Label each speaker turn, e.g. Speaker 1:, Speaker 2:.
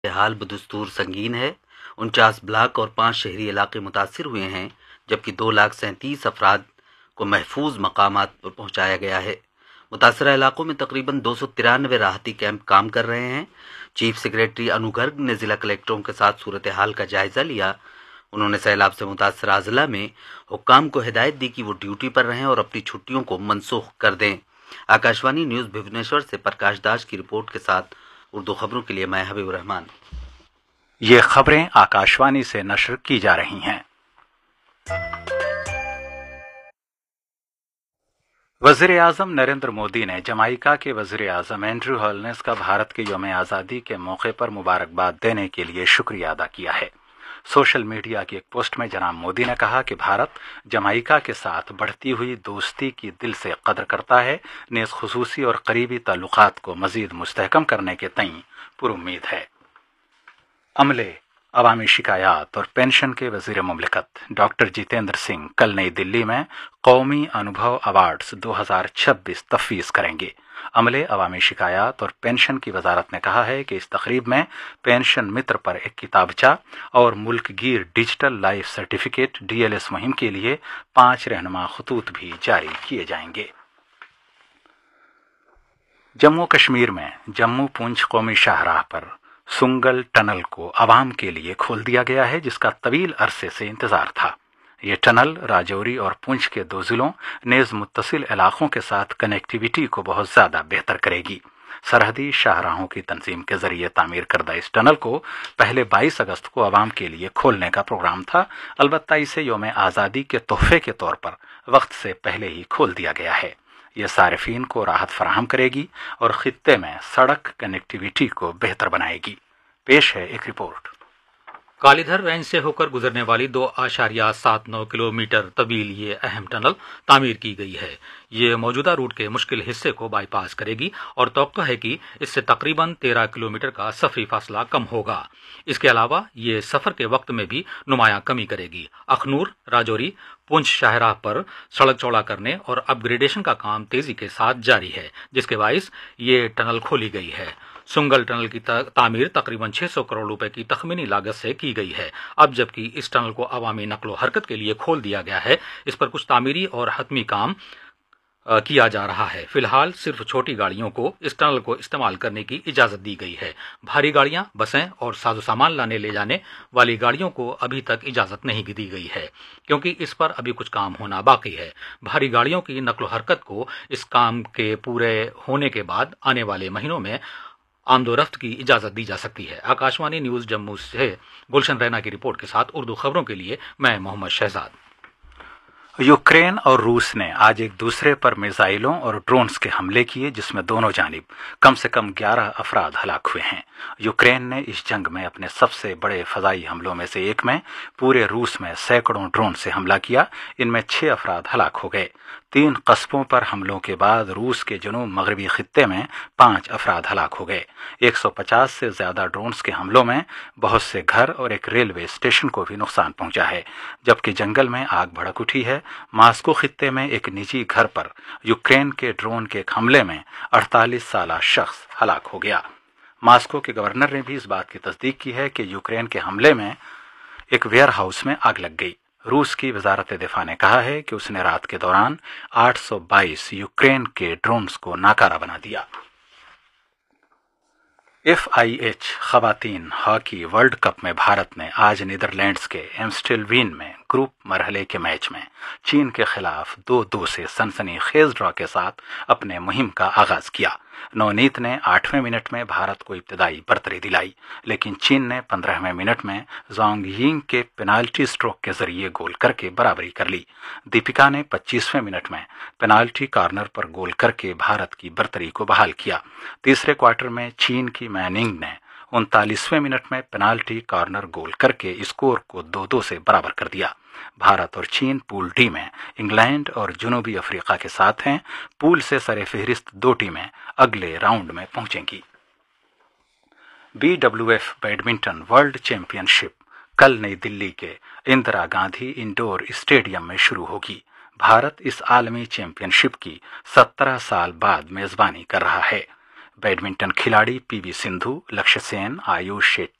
Speaker 1: حال بدستور سنگین ہے۔ 49 بلاک اور 5 شہری علاقے متاثر ہوئے ہیں، جبکہ 2,37,000 افراد کو محفوظ مقامات پر پہنچایا گیا ہے۔ متاثرہ علاقوں میں تقریباً 293 راحتی کیمپ کام کر رہے ہیں۔ چیف سیکریٹری انو گرگ نے ضلع کلکٹروں کے ساتھ صورتحال کا جائزہ لیا۔ انہوں نے سیلاب سے متاثرہ اضلاع میں حکام کو ہدایت دی کہ وہ ڈیوٹی پر رہیں اور اپنی چھٹیوں کو منسوخ کر دیں۔ آکاشوانی نیوز بھونیشور سے پرکاش داس کی رپورٹ کے ساتھ اردو خبروں کے لیے میں حبیب الرحمان۔
Speaker 2: یہ خبریں آکاشوانی سے نشر کی جا رہی ہیں۔ وزیر اعظم نریندر مودی نے جمائیکا کے وزیر اعظم اینڈریو ہولنس کا بھارت کے یوم آزادی کے موقع پر مبارکباد دینے کے لیے شکریہ ادا کیا ہے۔ سوشل میڈیا کی ایک پوسٹ میں جناب مودی نے کہا کہ بھارت جمائیکا کے ساتھ بڑھتی ہوئی دوستی کی دل سے قدر کرتا ہے، نیز خصوصی اور قریبی تعلقات کو مزید مستحکم کرنے کے تئیں پرامید ہے۔ عملے، عوامی شکایات اور پینشن کے وزیر مملکت ڈاکٹر جتیندر سنگھ کل نئی دلی میں قومی انوبھو ایوارڈز 2026 تفویض کریں گے۔ عملے، عوامی شکایات اور پینشن کی وزارت نے کہا ہے کہ اس تقریب میں پینشن متر پر ایک کتابچہ اور ملک گیر ڈیجیٹل لائف سرٹیفکیٹ DLS مہم کے لیے 5 رہنما خطوط بھی جاری کیے جائیں گے۔ جموں کشمیر میں جموں پونچھ قومی شاہراہ پر سنگل ٹنل کو عوام کے لیے کھول دیا گیا ہے، جس کا طویل عرصے سے انتظار تھا۔ یہ ٹنل راجوری اور پونچھ کے 2 ضلعوں نیز متصل علاقوں کے ساتھ کنیکٹیویٹی کو بہت زیادہ بہتر کرے گی۔ سرحدی شاہراہوں کی تنظیم کے ذریعے تعمیر کردہ اس ٹنل کو پہلے 22 اگست کو عوام کے لیے کھولنے کا پروگرام تھا، البتہ اسے یوم آزادی کے تحفے کے طور پر وقت سے پہلے ہی کھول دیا گیا ہے۔ یہ صارفین کو راحت فراہم کرے گی اور خطے میں سڑک کنیکٹیویٹی کو بہتر بنائے گی۔ پیش ہے ایک رپورٹ۔
Speaker 3: کالیدھر رینج سے ہو کر گزرنے والی 2.79 کلومیٹر طویل یہ اہم ٹنل تعمیر کی گئی ہے۔ یہ موجودہ روٹ کے مشکل حصے کو بائی پاس کرے گی اور توقع ہے کہ اس سے تقریباً 13 کلومیٹر کا سفری فاصلہ کم ہوگا۔ اس کے علاوہ یہ سفر کے وقت میں بھی نمایاں کمی کرے گی۔ اخنور، راجوری، پونچھ شاہراہ پر سڑک چوڑا کرنے اور اپ گریڈیشن کا کام تیزی کے ساتھ جاری ہے، جس کے باعث یہ ٹنل کھولی گئی ہے۔ سنگل ٹنل کی تعمیر تقریباً 600 کروڑ روپے کی تخمینی لاگت سے کی گئی ہے۔ اب جبکہ اس ٹنل کو عوامی نقل و حرکت کے لیے کھول دیا گیا ہے، اس پر کچھ تعمیری اور حتمی کام کیا جا رہا ہے۔ فی الحال صرف چھوٹی گاڑیوں کو اس ٹنل کو استعمال کرنے کی اجازت دی گئی ہے۔ بھاری گاڑیاں، بسیں اور ساز و سامان لانے لے جانے والی گاڑیوں کو ابھی تک اجازت نہیں دی گئی ہے، کیونکہ اس پر ابھی کچھ کام ہونا باقی ہے۔ بھاری گاڑیوں کی نقل و حرکت کو اس کام کے پورے ہونے کے بعد آنے والے مہینوں میں آمد و رفت کی اجازت دی جا سکتی ہے۔ آکاشوانی نیوز جموں سے گلشن رینا کی رپورٹ کے ساتھ اردو خبروں کے لیے میں محمد شہزاد۔
Speaker 2: یوکرین اور روس نے آج ایک دوسرے پر میزائلوں اور ڈرونز کے حملے کیے، جس میں دونوں جانب کم سے کم 11 افراد ہلاک ہوئے ہیں۔ یوکرین نے اس جنگ میں اپنے سب سے بڑے فضائی حملوں میں سے ایک میں پورے روس میں سینکڑوں ڈرون سے حملہ کیا، ان میں 6 افراد ہلاک ہو گئے۔ 3 قصبوں پر حملوں کے بعد روس کے جنوب مغربی خطے میں 5 افراد ہلاک ہو گئے۔ 150 سے زیادہ ڈرونز کے حملوں میں بہت سے گھر اور ایک ریلوے اسٹیشن کو بھی نقصان پہنچا ہے، جبکہ جنگل میں آگ بھڑک اٹھی ہے۔ ماسکو خطے میں ایک نجی گھر پر یوکرین کے ڈرون کے ایک حملے میں 48 سالہ شخص ہلاک ہو گیا۔ ماسکو کے گورنر نے بھی اس بات کی تصدیق کی ہے کہ یوکرین کے حملے میں ایک ویئر ہاؤس میں آگ لگ گئی۔ روس کی وزارت دفاع نے کہا ہے کہ اس نے رات کے دوران 822 یوکرین کے ڈرونز کو ناکارہ بنا دیا۔ FIH خواتین ہاکی ورلڈ کپ میں بھارت نے آج نیدرلینڈز کے ایمسٹلوین میں گروپ مرحلے کے میچ میں چین کے خلاف 2-2 سے سنسنی خیز ڈرا کے ساتھ اپنے مہم کا آغاز کیا۔ نونیت نے 8ویں منٹ میں بھارت کو ابتدائی برتری دلائی، لیکن چین نے 15ویں منٹ میں زانگ یینگ کے پینالٹی سٹروک کے ذریعے گول کر کے برابری کر لی۔ دیپکا نے 25ویں منٹ میں پینالٹی کارنر پر گول کر کے بھارت کی برتری کو بحال کیا۔ تیسرے کوارٹر میں چین کی میننگ نے 39ویں منٹ میں پینالٹی کارنر گول کر کے اسکور کو 2-2 سے برابر کر دیا۔ بھارت اور چین پول ڈی میں انگلینڈ اور جنوبی افریقہ کے ساتھ ہیں۔ پول سے سر فہرست 2 ٹیمیں اگلے راؤنڈ میں پہنچیں گی۔ BWF بیڈمنٹن ورلڈ چیمپئن شپ کل نئی دلی کے اندرا گاندھی انڈور اسٹیڈیم میں شروع ہوگی۔ بھارت اس عالمی چیمپئن شپ کی 17 سال بعد میزبانی کر رہا ہے۔ बैडमिंटन खिलाड़ी पीवी सिंधु, लक्ष्य सेन, आयुष शेट्टी